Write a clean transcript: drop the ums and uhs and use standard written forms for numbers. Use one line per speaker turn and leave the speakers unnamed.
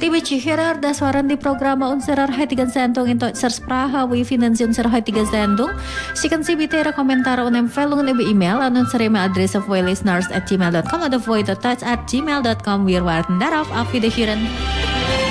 Tibi cihirar daswaran di programa unserar hatigan sentong into serspraha wi finansi unser hatigan sentong. Sikan si bitera komentar unem felung ibu email anun serema adres of listeners@gmail.com atau void.touch@gmail.com wirwarten daraf afi dehiren.